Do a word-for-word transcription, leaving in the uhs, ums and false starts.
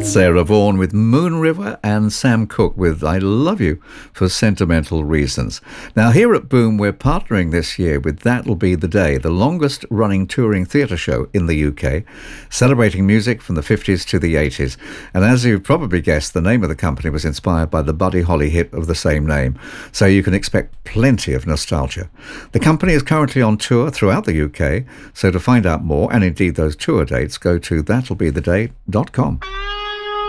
Sarah Vaughan with Moon River and Sam Cooke with I Love You for Sentimental Reasons. Now here at Boom we're partnering this year with That'll Be the Day, the longest running touring theatre show in the U K, celebrating music from the fifties to the eighties. And as you've probably guessed, the name of the company was inspired by the Buddy Holly hit of the same name, so you can expect plenty of nostalgia. The company is currently on tour throughout the U K, so to find out more, and indeed those tour dates, go to that'll be the day dot com.